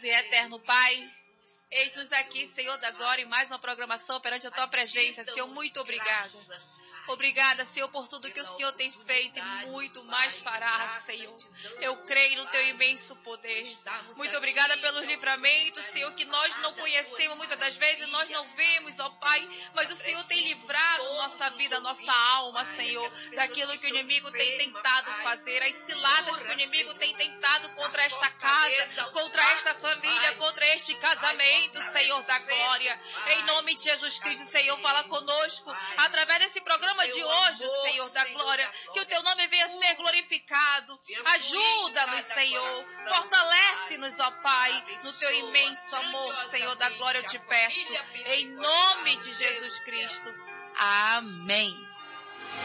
bondoso e eterno Pai, eis-nos aqui, Senhor da glória, em mais uma programação perante a Tua presença. Senhor, muito obrigada. Obrigada, Senhor, por tudo que o Senhor tem feito e muito mais fará, Senhor. Eu creio no Teu imenso poder. Muito obrigada pelos livramentos, Senhor, que nós não conhecemos muitas das vezes, nós não vemos, ó Pai, mas o Senhor tem livrado nossa vida, nossa alma, Senhor, daquilo que o inimigo tem tentado fazer, as ciladas que o inimigo tem tentado contra esta casa, contra esta família, contra este casamento, Senhor da glória. Em nome de Jesus Cristo, Senhor, fala conosco através desse programa de hoje, Senhor da glória, que o Teu nome venha ser glorificado. Ajuda-nos, Senhor, fortalece-nos, ó Pai, no Teu imenso amor, Senhor da glória, eu te peço, em nome de Jesus Cristo. Amém.